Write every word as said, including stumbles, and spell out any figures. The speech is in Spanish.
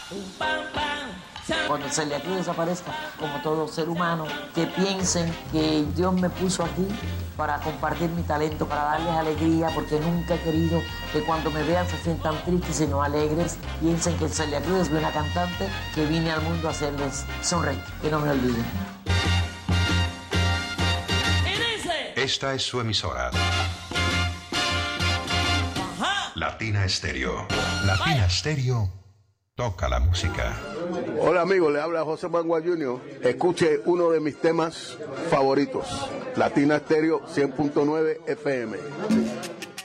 Cuando Celia Cruz desaparezca, como todo ser humano, que piensen que Dios me puso aquí para compartir mi talento, para darles alegría, porque nunca he querido que cuando me vean se sientan tristes, sino alegres. Piensen que Celia Cruz es una cantante que vine al mundo a hacerles sonreír, que no me olviden. Esta es su emisora. Latina Estéreo. Latina Estéreo toca la música. Hola amigos, le habla José Mangua junior Escuche uno de mis temas favoritos, Latina Estéreo cien punto nueve F M.